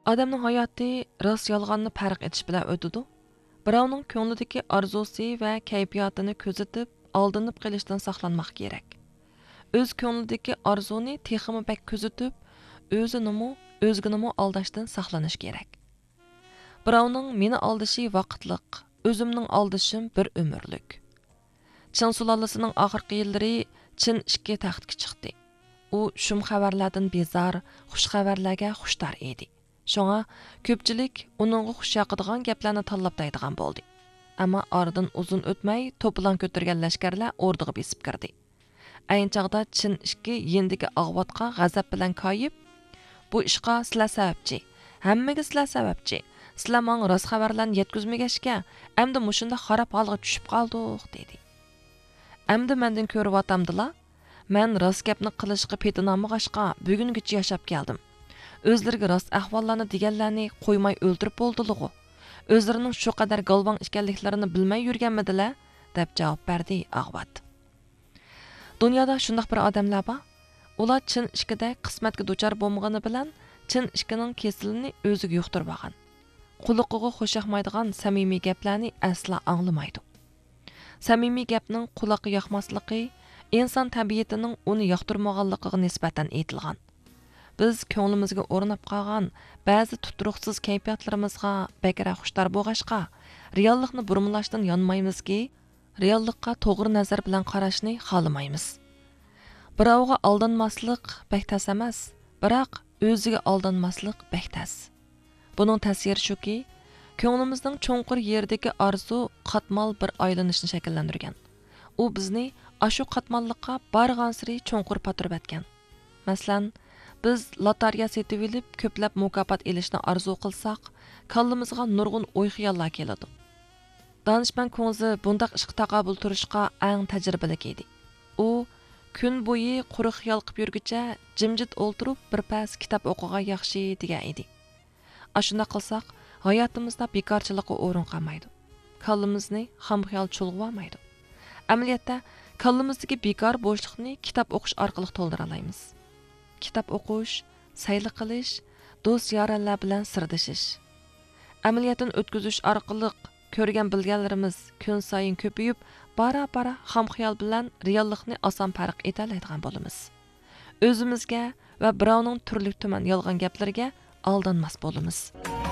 Odamning hayoti rost yolg'onni farq etish bilan o'tadi. Birovning ko'nglidagi orzusi va kayfiyatini kuzatib, aldanib qilishdan saqlanmoq kerak. O'z ko'nglidagi orzuni texmi bak kuzatib, o'zginimi aldashdan saqlanish kerak. Birovning meni aldashi vaqtliq, o'zimning aldashim bir umrlik. Chin sulolasining oxirgi yillari Chin 2 taxtga chiqdi. U shum xabarlardan bezar, xush xabarlarga xushtar edi. Şoňa köpçilik onunğa xuş ýaqydygan geplerni tanlap daýdygan boldy. Amma aradan uzun ötmey topulan kötürgen leşkerler orduga besip kirdi. Aýyn çagda Çin 2 yendigi agwatga gazap bilen kayıp, bu işqa sizler sebäpçi, hemmege sizler sebäpçi. Sizler maňa ras habarlarni yetkizmegeçke, emdi muşunda harap halga düşüp galdyk dedi. Emdi menden körüp atamdyla, men ras gepni qilishga petinamygaçqa bugüngüçe ýaşap geldim. Özlerge rast ahvallarını digenlerini koymay öldürüp boldylygy. Özlerinin şu kadar galvan işkenliklerini bilmey yürgenmediler, dep cevap berdi Agvat. Dünyada şundaq bir adamlar ba, ular Çin 2'de qismatga duçar bolmagany bilen Çin 2'nin kesilini özüge yuqturbagan. Quluqiga hoşaxmaydigan samimiy geplerni asla anglamaydı. Samimiy gepning qulaqqa yoqmaslygy insan tabiatining uni yoqturmaganlygyga nisbatan aytilgan. Biz köňlimizge ornap qalgan bäzi tutruqsız kayfiyatlarimizga bekara xushtar bolgaçqa, reallikni burmulashdan yanmaymizki, reallikka toğry nazar bilen qarashni xalamaymız. Birawga aldanmaslyk bek tas emas, biroq özüge aldanmaslyk bek tas. Bunun täsiri şuki, köňlimizning çoňqur yerdagi arzu qatmal bir aylanışni şekillendirgen. U bizni aşu qatmallıkka bargansiri çoňqur patyrıp etken. Masalan, biz lotoriya setip elip köplep mukafat elishni arzu qilsak, kallamizga nurgun oy xiyallar keladi. Danışman ko'ngzi bundaq ishqa taqabul turishqa eng tajribalik edi. U kun bo'yi quruq xiyal qilib yurguncha jimjit o'ltirib bir pas kitob o'qigan yaxshi degan edi. Ashunda qilsak, hayotimizda bekorchilikqa o'rin qolmaydi. Kallamizni ham xiyal chulg'amaydi. Amaliyotda kallamizdagi bekor bo'shliqni kitob o'qish orqali to'ldira olamiz. Kitap okuş, saylı qilish, do'st yaranlar bilan sirdishish. Amaliyotdan o'tkazish orqali ko'rgan bilganlarimiz kun sayin ko'payib, bara-bara ham xiyol bilan reallikni oson farq eta oladigan bo'lamiz. O'zimizga va birovning turli tuman yolg'on gaplariga aldanmas bo'lamiz.